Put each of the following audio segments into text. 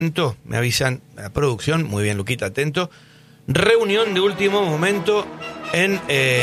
Me avisan la producción, muy bien Luquita, atento. Reunión de último momento en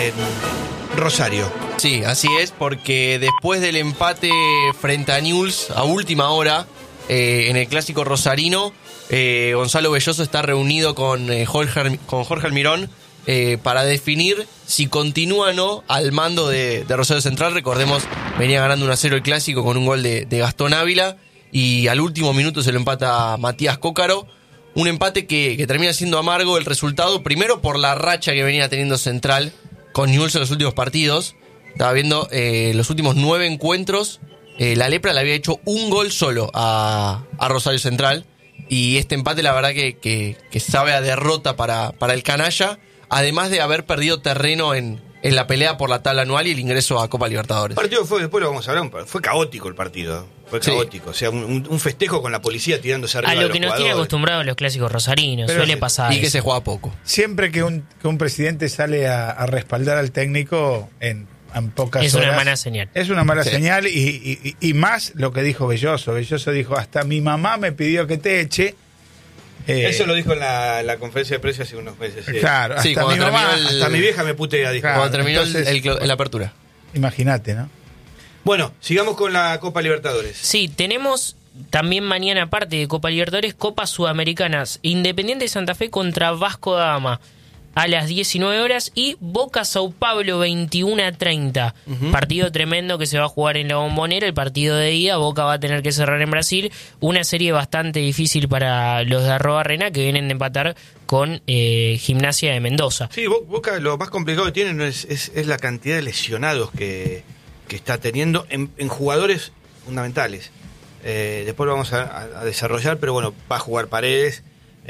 Rosario. Sí, así es, porque después del empate frente a Newell's a última hora, en el clásico rosarino, Gonzalo Belloso está reunido con Jorge Almirón para definir si continúa o no al mando de Rosario Central. Recordemos, venía ganando 1-0 el clásico con un gol de Gastón Ávila y al último minuto se lo empata Matías Cócaro. Un empate que termina siendo amargo el resultado, primero por la racha que venía teniendo Central con Newell's en los últimos partidos. Estaba viendo los últimos 9 encuentros. La Lepra le había hecho un gol solo a Rosario Central. Y este empate, la verdad, que sabe a derrota para el canalla. Además de haber perdido terreno en la pelea por la tabla anual y el ingreso a Copa Libertadores. El partido fue, después lo vamos a hablar, fue caótico el partido. Fue caótico, sí. O sea, un festejo con la policía tirándose arriba de los jugadores. A lo que nos tiene acostumbrados los clásicos rosarinos, pero suele pasar. Y que se juega poco. Siempre que un presidente sale a respaldar al técnico en pocas horas... Es una mala señal. Es una mala señal y más lo que dijo Belloso. Belloso dijo, hasta mi mamá me pidió que te eche. Eso lo dijo en la conferencia de prensa hace unos meses. Claro, hasta mi mamá... Hasta mi vieja me putea, dijo. Claro, cuando terminó la apertura. Imagínate, ¿no? Bueno, sigamos con la Copa Libertadores. Sí, tenemos también mañana, aparte de Copa Libertadores, Copas Sudamericanas. Independiente de Santa Fe contra Vasco da Gama a las 19 horas y Boca Sao Paulo 21:30. Partido tremendo que se va a jugar en la Bombonera. El partido de ida, Boca va a tener que cerrar en Brasil. Una serie bastante difícil para los de Arrobarrena, que vienen de empatar con Gimnasia de Mendoza. Sí, Boca lo más complicado que tiene es la cantidad de lesionados que está teniendo en jugadores fundamentales. Después lo vamos a desarrollar, pero bueno, va a jugar Paredes.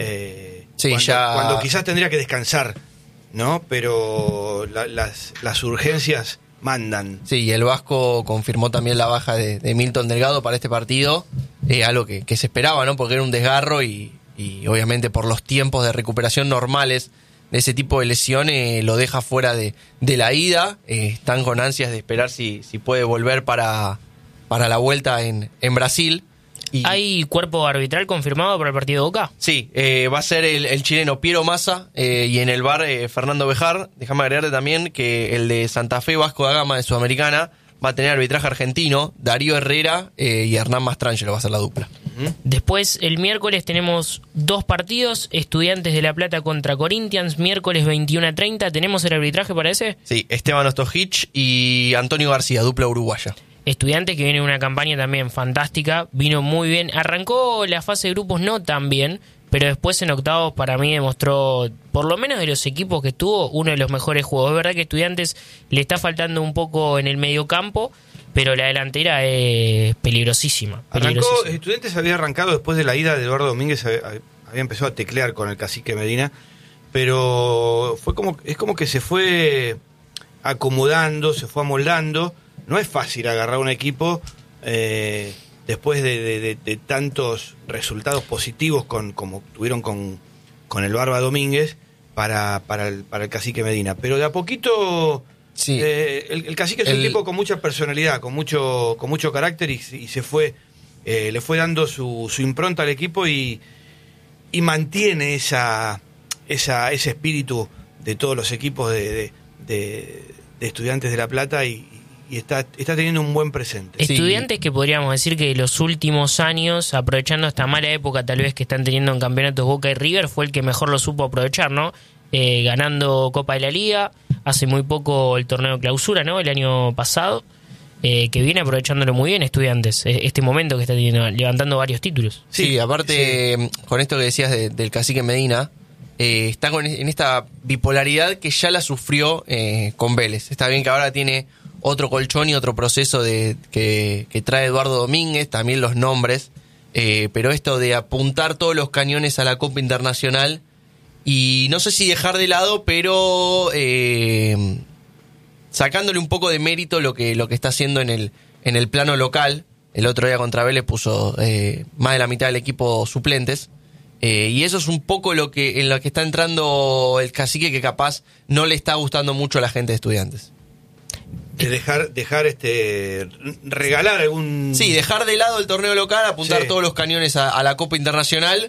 Sí, cuando quizás tendría que descansar, ¿no? Pero las urgencias mandan. Sí, y el Vasco confirmó también la baja de Milton Delgado para este partido, algo que se esperaba, ¿no? Porque era un desgarro y obviamente por los tiempos de recuperación normales de ese tipo de lesiones lo deja fuera de la ida. Están con ansias de esperar si puede volver para la vuelta en Brasil. ¿Hay cuerpo arbitral confirmado para el partido de Boca? Sí, va a ser el chileno Piero Massa y en el VAR Fernando Bejar. Déjame agregarte también que el de Santa Fe Vasco da Gama de Sudamericana va a tener arbitraje argentino. Darío Herrera y Hernán Mastrangelo va a ser la dupla. Después, el miércoles tenemos 2 partidos. Estudiantes de La Plata contra Corinthians, miércoles 21:30. ¿Tenemos el arbitraje para ese? Sí, Esteban Ostojic y Antonio García, dupla uruguaya. Estudiantes que viene una campaña también fantástica, vino muy bien, arrancó la fase de grupos no tan bien, pero después en octavos para mí demostró, por lo menos de los equipos que estuvo, uno de los mejores juegos. Es verdad que Estudiantes le está faltando un poco en el mediocampo, pero la delantera es peligrosísima. Estudiantes había arrancado después de la ida de Eduardo Domínguez, había empezado a teclear con el cacique Medina, pero es como que se fue acomodando, se fue amoldando. No es fácil agarrar un equipo después de tantos resultados positivos como tuvieron con el Barba Domínguez para el cacique Medina. Pero de a poquito sí. El cacique es un tipo con mucha personalidad, con mucho carácter y se fue le fue dando su impronta al equipo y mantiene ese espíritu de todos los equipos de Estudiantes de La Plata y está teniendo un buen presente. Estudiantes que podríamos decir que los últimos años, aprovechando esta mala época tal vez que están teniendo en campeonatos Boca y River, fue el que mejor lo supo aprovechar, ¿no? Ganando Copa de la Liga, hace muy poco el torneo Clausura, ¿no? El año pasado, que viene aprovechándolo muy bien Estudiantes, este momento que está teniendo, levantando varios títulos. Sí, aparte, con esto que decías del cacique Medina, está en esta bipolaridad que ya la sufrió con Vélez. Está bien que ahora tiene otro colchón y otro proceso que trae Eduardo Domínguez, también los nombres, pero esto de apuntar todos los cañones a la Copa Internacional y no sé si dejar de lado, pero sacándole un poco de mérito lo que está haciendo en el plano local. El otro día contra Vélez puso más de la mitad del equipo suplentes. Y eso es un poco en lo que está entrando el cacique, que capaz no le está gustando mucho a la gente de Estudiantes. dejar regalar algún... Sí, dejar de lado el torneo local, apuntar Sí. todos los cañones a la Copa Internacional.